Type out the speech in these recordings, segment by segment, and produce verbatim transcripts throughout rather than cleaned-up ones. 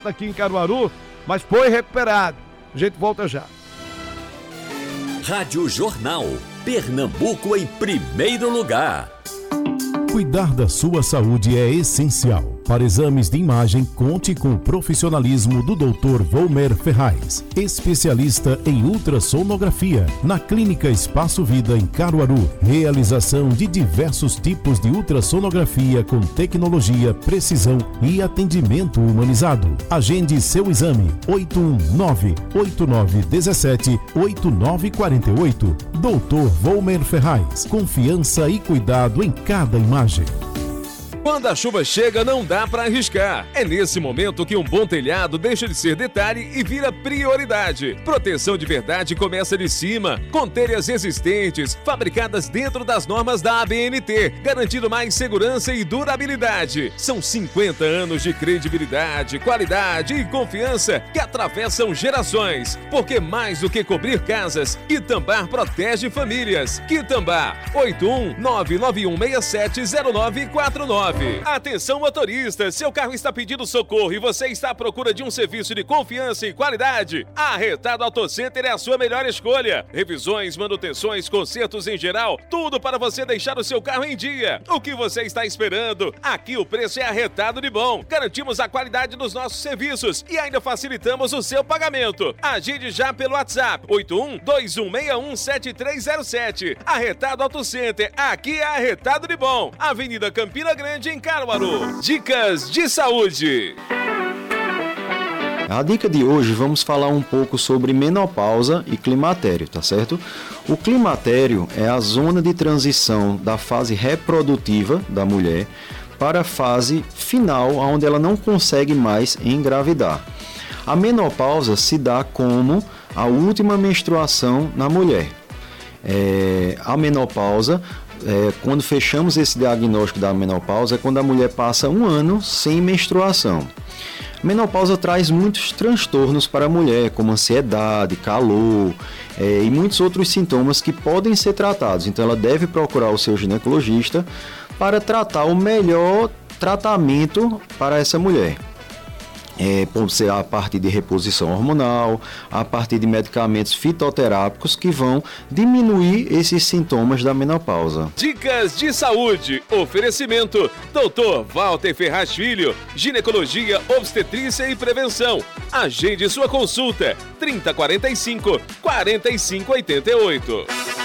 aqui em Caruaru, mas foi recuperado. A gente volta já. Rádio Jornal, Pernambuco em primeiro lugar. Cuidar da sua saúde é essencial. Para exames de imagem, conte com o profissionalismo do doutor Volmer Ferraz, especialista em ultrassonografia, na Clínica Espaço Vida em Caruaru. Realização de diversos tipos de ultrassonografia com tecnologia, precisão e atendimento humanizado. Agende seu exame oito um nove, oito nove um sete, oito nove quatro oito. doutor Volmer Ferraz, confiança e cuidado em cada imagem. Quando a chuva chega, não dá para arriscar. É nesse momento que um bom telhado deixa de ser detalhe e vira prioridade. Proteção de verdade começa de cima, com telhas resistentes, fabricadas dentro das normas da A B N T, garantindo mais segurança e durabilidade. São cinquenta anos de credibilidade, qualidade e confiança que atravessam gerações. Porque mais do que cobrir casas, Quitambá protege famílias. Quitambá, oito um nove nove um seis sete zero nove quatro nove. Atenção motorista, seu carro está pedindo socorro e você está à procura de um serviço de confiança e qualidade? A Retado Auto Center é a sua melhor escolha. Revisões, manutenções, consertos em geral, tudo para você deixar o seu carro em dia. O que você está esperando? Aqui o preço é arretado de bom. Garantimos a qualidade dos nossos serviços e ainda facilitamos o seu pagamento. Agende já pelo WhatsApp oito um dois um seis um sete três zero sete. Arretado Auto Center, aqui é arretado de bom. Avenida Campina Grande, em Caruaru. Dicas de saúde. A dica de hoje vamos falar um pouco sobre menopausa e climatério, tá certo? O climatério é a zona de transição da fase reprodutiva da mulher para a fase final, onde ela não consegue mais engravidar. A menopausa se dá como a última menstruação na mulher. É, a menopausa É, quando fechamos esse diagnóstico da menopausa, é quando a mulher passa um ano sem menstruação. A menopausa traz muitos transtornos para a mulher, como ansiedade, calor é, e muitos outros sintomas que podem ser tratados. Então ela deve procurar o seu ginecologista para tratar o melhor tratamento para essa mulher. É, pode ser a partir de reposição hormonal, a partir de medicamentos fitoterápicos que vão diminuir esses sintomas da menopausa. Dicas de saúde. Oferecimento doutor Walter Ferraz Filho, ginecologia, obstetrícia e prevenção. Agende sua consulta trinta quarenta e cinco, quarenta e cinco oitenta e oito.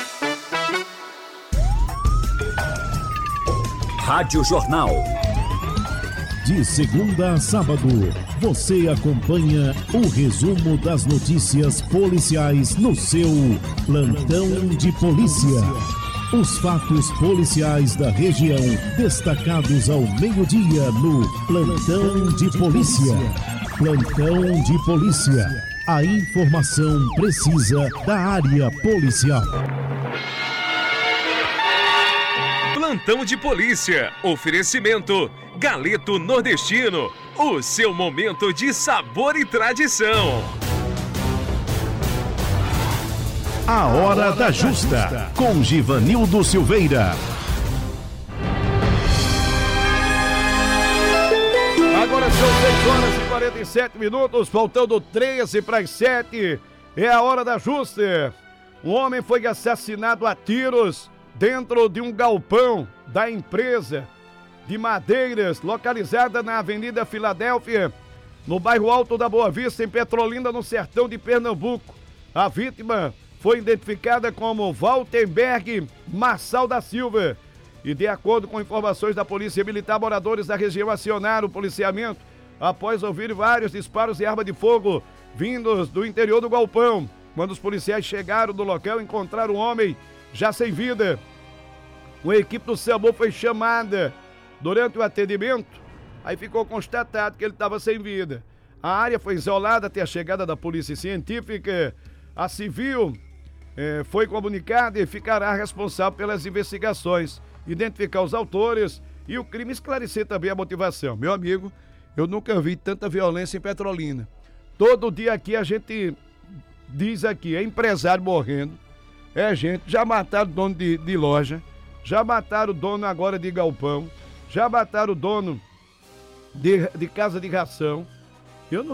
Rádio Jornal. De segunda a sábado, você acompanha o resumo das notícias policiais no seu Plantão de Polícia. Os fatos policiais da região destacados ao meio-dia no Plantão de Polícia. Plantão de Polícia. A informação precisa da área policial. Plantão de Polícia. Oferecimento Galeto Nordestino. O seu momento de sabor e tradição. A Hora da Justa, com Givanildo Silveira. Agora são seis horas e quarenta e sete minutos, faltando treze para as sete. É a Hora da Justa. Um homem foi assassinado a tiros dentro de um galpão da empresa de madeiras, localizada na Avenida Filadélfia, no bairro Alto da Boa Vista, em Petrolina, no sertão de Pernambuco. A vítima foi identificada como Waltenberg Marçal da Silva. E de acordo com informações da Polícia Militar, moradores da região acionaram o policiamento após ouvir vários disparos de arma de fogo vindos do interior do galpão. Quando os policiais chegaram no local, encontraram o homem já sem vida. Uma equipe do SAMU foi chamada. Durante o atendimento, aí ficou constatado que ele estava sem vida. A área foi isolada até a chegada da polícia científica. A civil eh, foi comunicada e ficará responsável pelas investigações, identificar os autores e o crime, esclarecer também a motivação. Meu amigo, eu nunca vi tanta violência em Petrolina. Todo dia aqui a gente diz aqui, é empresário morrendo, é gente, já mataram o dono de, de loja, já mataram o dono agora de galpão, já mataram o dono de, de casa de ração. Eu não